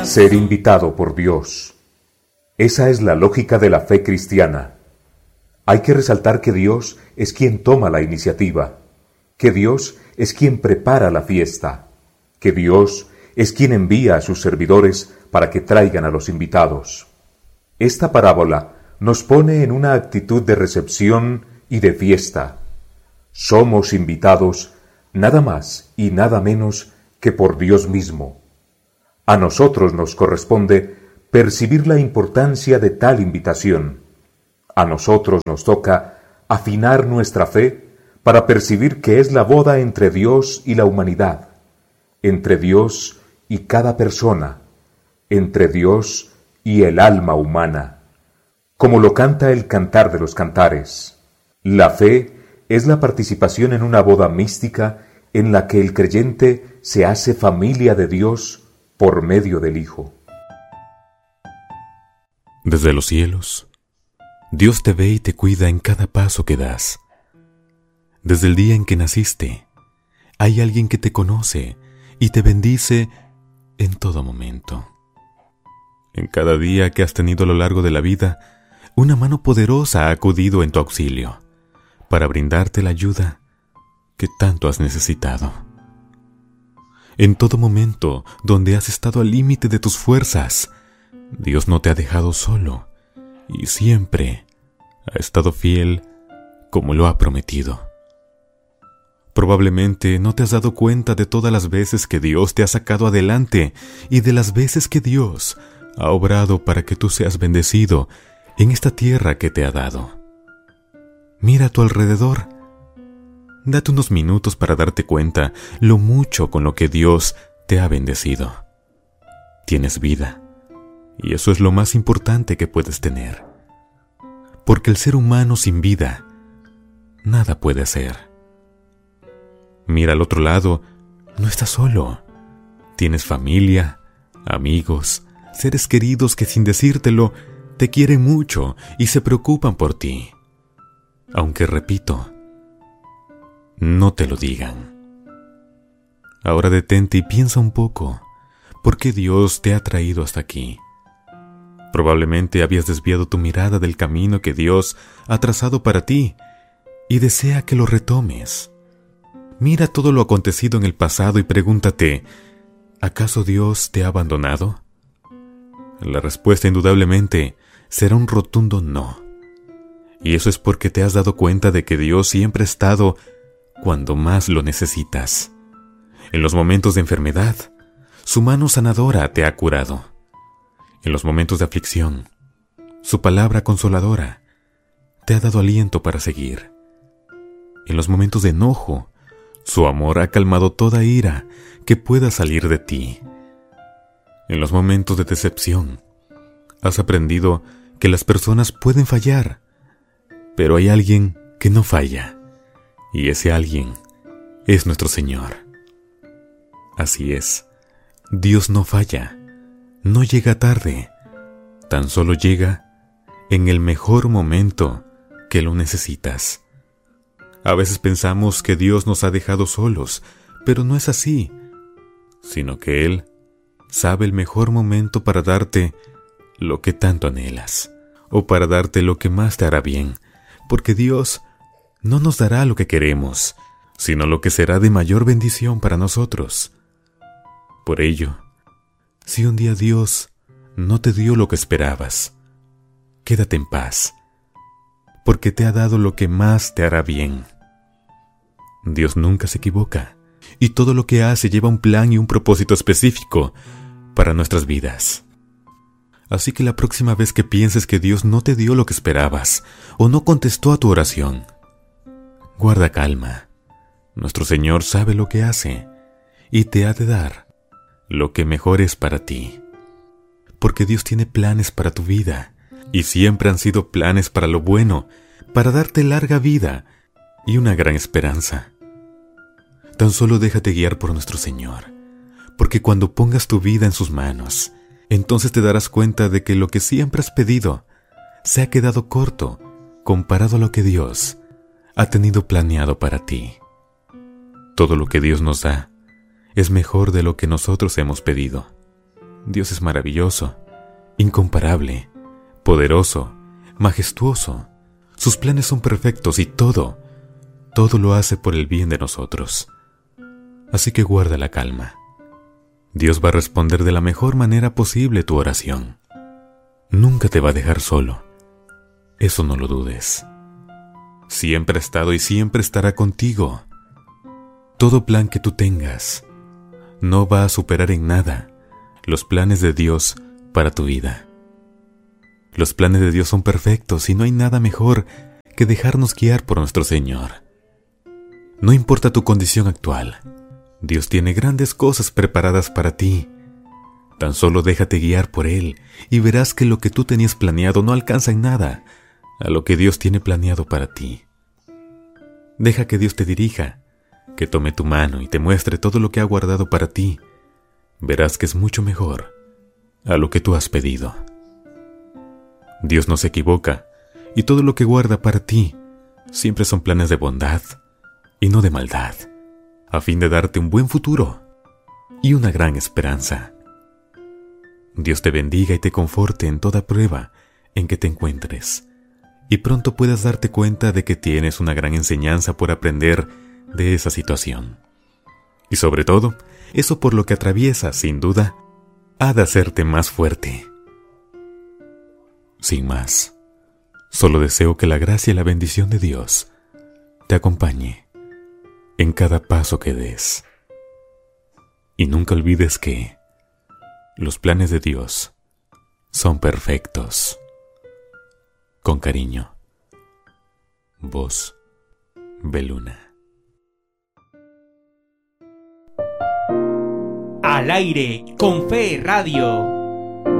Ser invitado por Dios. Esa es la lógica de la fe cristiana. Hay que resaltar que Dios es quien toma la iniciativa, que Dios es quien prepara la fiesta, que Dios es quien envía a sus servidores para que traigan a los invitados. Esta parábola nos pone en una actitud de recepción y de fiesta. Somos invitados nada más y nada menos que por Dios mismo. A nosotros nos corresponde percibir la importancia de tal invitación. A nosotros nos toca afinar nuestra fe para percibir que es la boda entre Dios y la humanidad, entre Dios y cada persona, entre Dios y el alma humana. Como lo canta el Cantar de los Cantares, la fe es la participación en una boda mística en la que el creyente se hace familia de Dios por medio del Hijo. Desde los cielos, Dios te ve y te cuida en cada paso que das. Desde el día en que naciste, hay alguien que te conoce y te bendice en todo momento. En cada día que has tenido a lo largo de la vida, una mano poderosa ha acudido en tu auxilio para brindarte la ayuda que tanto has necesitado. En todo momento donde has estado al límite de tus fuerzas, Dios no te ha dejado solo y siempre ha estado fiel como lo ha prometido. Probablemente no te has dado cuenta de todas las veces que Dios te ha sacado adelante y de las veces que Dios ha obrado para que tú seas bendecido en esta tierra que te ha dado. Mira a tu alrededor. Date unos minutos para darte cuenta lo mucho con lo que Dios te ha bendecido. Tienes vida, y eso es lo más importante que puedes tener. Porque el ser humano sin vida nada puede hacer. Mira al otro lado, no estás solo. Tienes familia, amigos, seres queridos que sin decírtelo te quieren mucho y se preocupan por ti. Aunque repito, no te lo digan. Ahora detente y piensa un poco, ¿por qué Dios te ha traído hasta aquí? Probablemente habías desviado tu mirada del camino que Dios ha trazado para ti y desea que lo retomes. Mira todo lo acontecido en el pasado y pregúntate, ¿acaso Dios te ha abandonado? La respuesta indudablemente será un rotundo no. Y eso es porque te has dado cuenta de que Dios siempre ha estado cuando más lo necesitas. En los momentos de enfermedad, su mano sanadora te ha curado. En los momentos de aflicción, su palabra consoladora te ha dado aliento para seguir. En los momentos de enojo, su amor ha calmado toda ira que pueda salir de ti. En los momentos de decepción, has aprendido que las personas pueden fallar, pero hay alguien que no falla, y ese alguien es nuestro Señor. Así es, Dios no falla, no llega tarde, tan solo llega en el mejor momento que lo necesitas. A veces pensamos que Dios nos ha dejado solos, pero no es así, sino que Él sabe el mejor momento para darte lo que tanto anhelas, o para darte lo que más te hará bien, porque Dios no nos dará lo que queremos, sino lo que será de mayor bendición para nosotros. Por ello, si un día Dios no te dio lo que esperabas, quédate en paz, porque te ha dado lo que más te hará bien. Dios nunca se equivoca, y todo lo que hace lleva un plan y un propósito específico para nuestras vidas. Así que la próxima vez que pienses que Dios no te dio lo que esperabas, o no contestó a tu oración, guarda calma. Nuestro Señor sabe lo que hace, y te ha de dar lo que mejor es para ti. Porque Dios tiene planes para tu vida, y siempre han sido planes para lo bueno, para darte larga vida y una gran esperanza. Tan solo déjate guiar por nuestro Señor, porque cuando pongas tu vida en sus manos, entonces te darás cuenta de que lo que siempre has pedido se ha quedado corto comparado a lo que Dios ha tenido planeado para ti. Todo lo que Dios nos da es mejor de lo que nosotros hemos pedido. Dios es maravilloso, incomparable, poderoso, majestuoso. Sus planes son perfectos y todo lo hace por el bien de nosotros. Así que guarda la calma. Dios va a responder de la mejor manera posible tu oración. Nunca te va a dejar solo. Eso no lo dudes. Siempre ha estado y siempre estará contigo. Todo plan que tú tengas no va a superar en nada los planes de Dios para tu vida. Los planes de Dios son perfectos y no hay nada mejor que dejarnos guiar por nuestro Señor. No importa tu condición actual, Dios tiene grandes cosas preparadas para ti. Tan solo déjate guiar por Él y verás que lo que tú tenías planeado no alcanza en nada a lo que Dios tiene planeado para ti. Deja que Dios te dirija, que tome tu mano y te muestre todo lo que ha guardado para ti. Verás que es mucho mejor a lo que tú has pedido. Dios no se equivoca y todo lo que guarda para ti siempre son planes de bondad y no de maldad, a fin de darte un buen futuro y una gran esperanza. Dios te bendiga y te conforte en toda prueba en que te encuentres, y pronto puedas darte cuenta de que tienes una gran enseñanza por aprender de esa situación. Y sobre todo, eso por lo que atraviesas, sin duda, ha de hacerte más fuerte. Sin más, solo deseo que la gracia y la bendición de Dios te acompañe en cada paso que des. Y nunca olvides que los planes de Dios son perfectos. Con cariño, Voz Beluna. Al aire con Fe Radio.